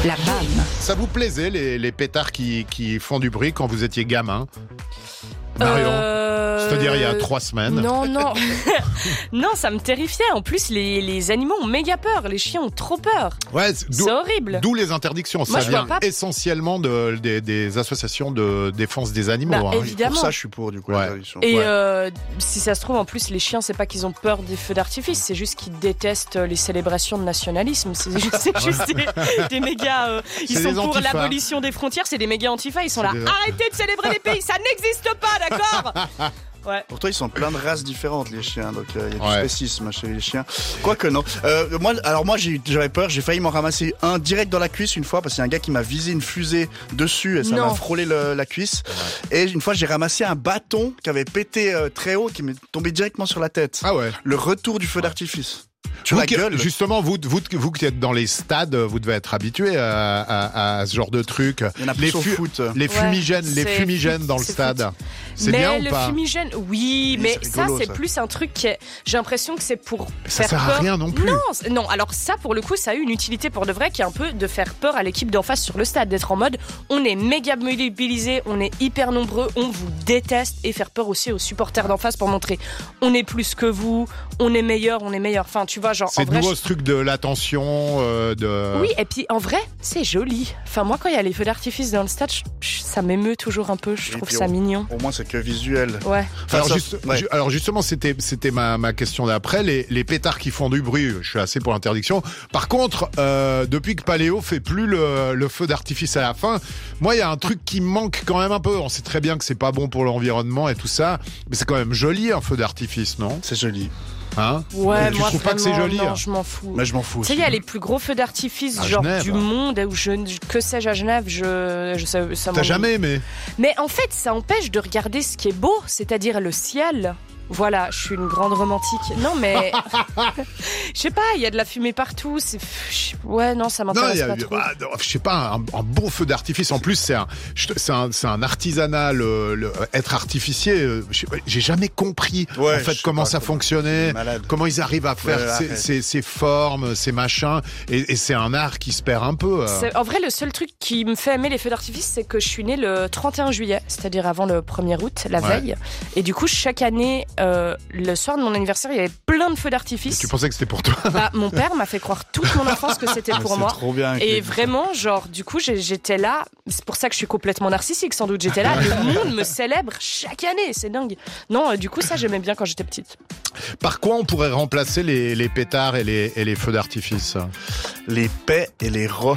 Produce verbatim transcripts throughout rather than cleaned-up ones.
La B A M. Ça vous plaisait les, les pétards qui, qui font du bruit quand vous étiez gamin, Marion Euh... C'est-à-dire il y a trois semaines. Non, non. Non, ça me terrifiait. En plus, les, les animaux ont méga peur. Les chiens ont trop peur. Ouais, c'est, d'où, C'est horrible. D'où les interdictions. Moi, ça je vient vois pas- essentiellement de, des, des associations de défense des animaux. Bah, hein. évidemment. Pour ça, je suis pour, du coup, Ouais. l'interdiction. Et Ouais. euh, si ça se trouve, en plus, les chiens, c'est pas qu'ils ont peur des feux d'artifice, c'est juste qu'ils détestent les célébrations de nationalisme. C'est juste, c'est juste des, des méga. euh, ils C'est sont des pour antifas. l'abolition des frontières, c'est des méga antifas. Ils sont C'est là. des- Arrêtez de célébrer les pays, ça n'existe pas, d'accord? Ouais. Pourtant, ils sont plein de races différentes, les chiens. Donc, il euh, y a du Ouais. spécisme chez les chiens. Quoique, non. Euh, moi, alors, moi, j'ai, j'avais peur. J'ai failli m'en ramasser un direct dans la cuisse une fois parce qu'il y a un gars qui m'a visé une fusée dessus et ça Non. m'a frôlé le- la cuisse. Et une fois, j'ai ramassé un bâton qui avait pété euh, très haut, qui m'est tombé directement sur la tête. Ah ouais. Le retour du feu d'artifice. Sur Vous la qui- gueule. Justement, vous, vous, vous qui êtes dans les stades, vous devez être habitué à, à, à ce genre de truc. Il y en a les plus au fu- foot. Les Ouais, fumigènes, les c'est fumigènes foot, dans le c'est stade. foot. C'est mais bien le ou pas fumigène, oui, Oui, mais c'est ça, rigolo, c'est ça. plus un truc qui est. J'ai l'impression que c'est pour Ça faire sert à peur. rien non plus. Non, c'est- non, alors ça, pour le coup, ça a eu une utilité pour de vrai qui est un peu de faire peur à l'équipe d'en face sur le stade, d'être en mode on est méga mobilisés, on est hyper nombreux, on vous déteste, et faire peur aussi aux supporters d'en face pour montrer on est plus que vous, on est meilleur, on est meilleur. Enfin, tu vois, genre en C'est vrai. nouveau je- ce truc de l'attention, euh, de. Oui, et puis en vrai, c'est joli. Enfin, moi, quand il y a les feux d'artifice dans le stade, je- je- ça m'émeut toujours un peu. Je Et trouve puis ça on- mignon. Au moins, c'est que visuel. Ouais. Enfin, Alors, ça- juste- ouais. ju- alors justement, c'était c'était ma, ma question d'après. Les, les pétards qui font du bruit, je suis assez pour l'interdiction. Par contre, euh, depuis que Paléo fait plus le, le feu d'artifice à la fin, moi, il y a un truc qui me manque quand même un peu. On sait très bien que c'est pas bon pour l'environnement et tout ça, mais c'est quand même joli un feu d'artifice, non? C'est joli. Hein? Ouais, Tu moi, trouves pas que c'est vraiment, joli, non, hein je m'en fous. Mais je m'en fous Tu sais, aussi. il y a les plus gros feux d'artifice À genre Genève. du monde, où je, que sais-je à Genève, je, je ça, ça T'as m'ennuie. jamais aimé? Mais en fait, ça empêche de regarder ce qui est beau, c'est-à-dire le ciel. Voilà, je suis une grande romantique. Non, mais je sais pas, il y a de la fumée partout. C'est je- ouais, non, ça Non, m'intéresse il y a, pas trop. bah, non, je sais pas, un, un beau feu d'artifice. En plus, c'est un, je- c'est un, c'est un artisanat. Le, le- être artificier, euh, je sais pas, j'ai jamais compris Ouais, en je fait sais comment pas ça comment- fonctionnait, Malade. comment ils arrivent à faire Ouais, ces, arrête. ces- ces formes, ces machins. Et, et c'est un art qui se perd un peu. euh. C'est- En vrai, le seul truc qui me fait aimer les feux d'artifice, c'est que je suis née le trente et un juillet, c'est-à-dire avant le premier août, la Ouais. veille. Et du coup, chaque année, euh, le soir de mon anniversaire, il y avait plein de feux Et d'artifice. tu pensais que c'était pour toi? Bah, mon père m'a fait croire toute mon enfance que c'était pour C'est moi. trop bien. Et vraiment, genre, du coup, j'ai- j'étais là. C'est pour ça que je suis complètement narcissique, sans doute. J'étais là. Le monde me célèbre chaque année. C'est dingue. Non, euh, du coup, ça, j'aimais bien quand j'étais petite. Par quoi on pourrait remplacer les, les pétards et les, et les feux d'artifice? Les paix et les rats.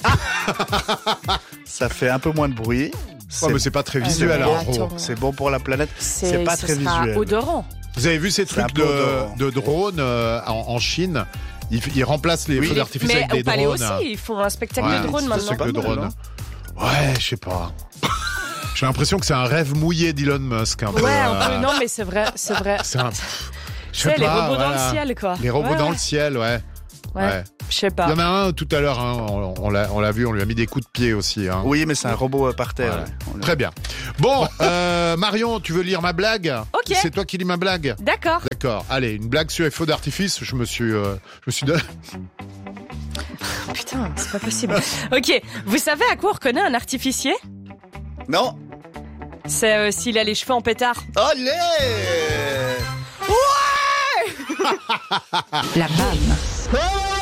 Ça fait un peu moins de bruit. Oh, mais c'est pas très visuel. mais alors. attends. C'est bon pour la planète. C'est C'est pas ce très sera visuel. odorant. Vous avez vu ces C'est un trucs peu de, odorant. de drones euh, en, en Chine? Ils, ils remplacent les Oui. feux d'artifice Mais avec des au palais drones. aussi, ils font un spectacle Ouais, de drone c'est maintenant. pas pas le mal, drone. non Ouais, je sais pas. J'ai l'impression que c'est un rêve mouillé d'Elon Musk. Un peu, Ouais, un euh, peu. Non, mais c'est vrai, c'est vrai. C'est un... Tu Je sais sais, les pas, robots dans voilà. le ciel, quoi. Les robots Ouais, dans ouais. le ciel, ouais. Ouais. Ouais. Je sais Il y pas. en a un tout à l'heure, hein, on, on l'a, on l'a vu, on lui a mis des coups de pied aussi. Hein. Oui, mais c'est un robot euh, par terre. Voilà. ouais. On l'a- Très bien. Bon, euh, Marion, tu veux lire ma blague? Ok. C'est toi qui lis ma blague? D'accord. D'accord. Allez, une blague sur les feux d'artifice. Je me suis, euh, je me suis donné. Putain, c'est pas possible. Ok. Vous savez à quoi on reconnaît un artificier? Non. C'est euh, s'il a les cheveux en pétard. Allez. La B A M.